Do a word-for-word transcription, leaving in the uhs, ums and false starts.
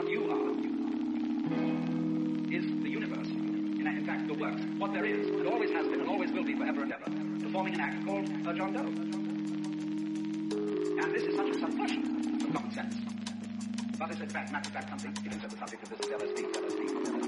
what you are is the universe. In, in fact, your works, what there is, and always has been, and always will be forever and ever, performing an act called uh, John Doe. And this is such a subversion of common sense. But it's in fact, matter of fact, something, it is the subject of this L S D, L S D, L S D.